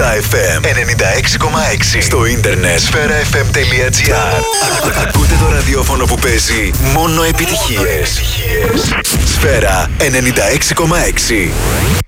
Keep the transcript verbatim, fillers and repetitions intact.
Sfera εφ εμ ενενήντα έξι κόμμα έξι. Στο ίντερνετ σφαίρα εφ εμ τελεία τζι άρ. Ακούτε το ραδιόφωνο που παίζει μόνο επιτυχίες. Σφαίρα ενενήντα έξι κόμμα έξι.